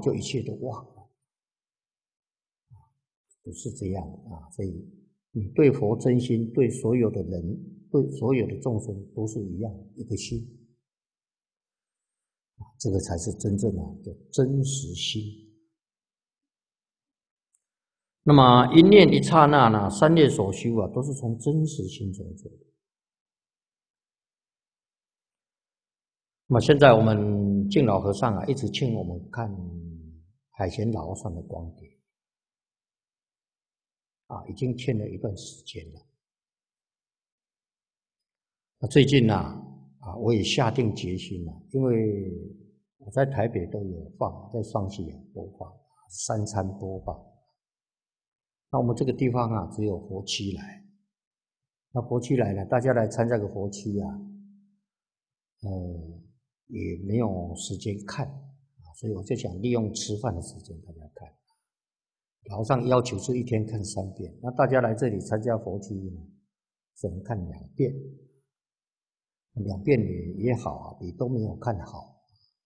就一切都忘了，不是这样的啊。所以你对佛真心，对所有的人，对所有的众生都是一样一个心，这个才是真正的真实心。那么一念一刹那呢，三业所修啊，都是从真实心中做的。那么现在我们敬老和尚啊，一直请我们看海贤老和尚的光碟啊，已经欠了一段时间了。那最近我也下定决心了，因为我在台北都有放，在双溪有播放，3餐播放。那我们这个地方啊，只有佛七来。那佛七来了，大家来参加个佛七啊，也没有时间看啊，所以我就想利用吃饭的时间大家看。老和尚要求是1天看3遍，那大家来这里参加佛七呢，只能看2遍，2遍也好啊，比都没有看好。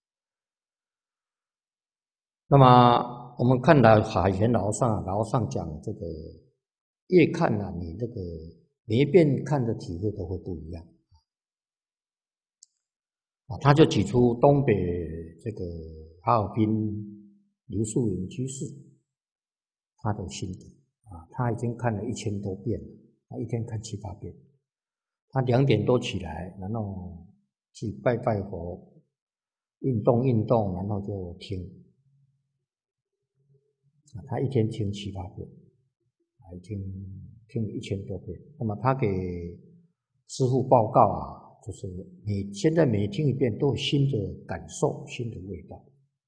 那么我们看到海贤老和尚讲这个，越看啊，你这个每一遍看的体会都会不一样。他就举出东北这个哈尔滨刘树云居士他的心得啊，他已经看了1000多遍了，他1天看7、8遍，他2点多起来，然后去拜拜佛，运动，然后就听，他1天听7、8遍，已经听了1000多遍。那么他给师父报告啊，就是现在每听一遍都有新的感受，新的味道。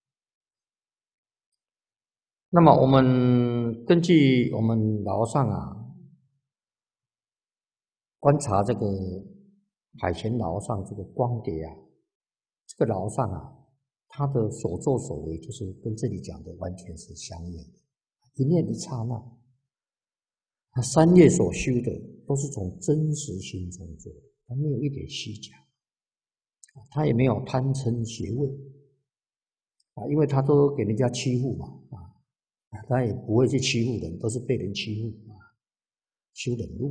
那么我们根据我们老和尚观察这个海贤老和尚这个光碟啊，这个老和尚他的所作所为就是跟这里讲的完全是相应的，一念一刹那，他3业所修的都是从真实心中做的，他没有一点虚假，他也没有贪嗔邪味因为他都给人家欺负嘛他也不会去欺负人，都是被人欺负修忍辱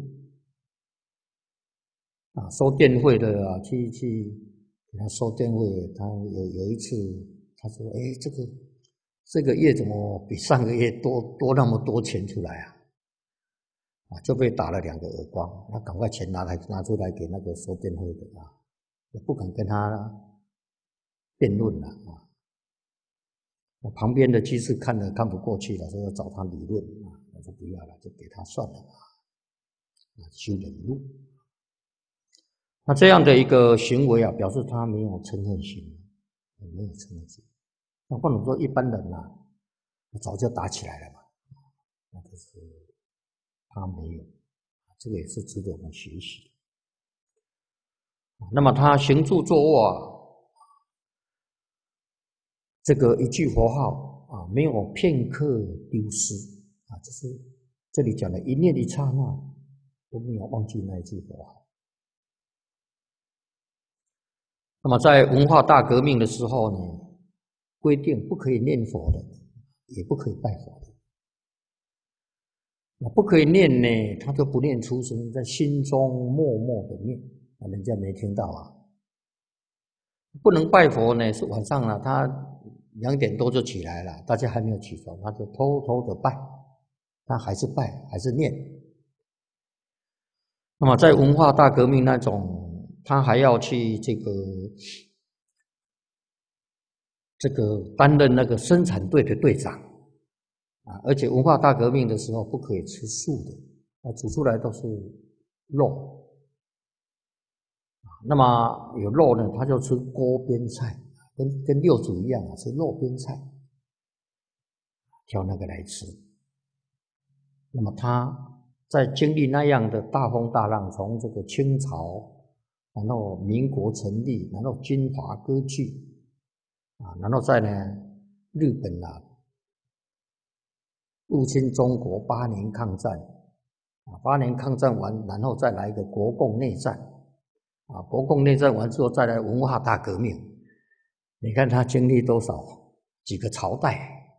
收电费的去给他收电费，他有一次他说：“这个月怎么比上个月多那么多钱出来就被打了2个耳光，他赶快钱拿出来给那个收电费的也不肯跟他辩论了我旁边的居士看不过去了，说要找他理论我说不要了，就给他算了修忍辱。那这样的一个行为表示他没有嗔恨心，没有嗔恨心。那不能说一般人早就打起来了嘛，那就是他没有，这个也是值得我们学习。那么他行住坐卧这个一句佛号没有片刻丢失就是这里讲的一念一刹那都没有忘记那一句佛号。那么在文化大革命的时候呢，规定不可以念佛的，也不可以拜佛的。那不可以念呢，他就不念出声，在心中默默的念，人家没听到不能拜佛呢，是晚上他2点多就起来了，大家还没有起床，他就偷偷的拜，他还是拜，还是念。那么在文化大革命那种，他还要去这个担任那个生产队的队长而且文化大革命的时候不可以吃素的煮出来都是肉那么有肉呢，他就吃锅边菜，跟六祖一样吃肉边菜，挑那个来吃。那么他在经历那样的大风大浪，从这个清朝，然后民国成立，然后军阀割据然后再呢日本入侵中国8年抗战8年抗战完，然后再来一个国共内战国共内战完之后再来文化大革命，你看他经历多少几个朝代。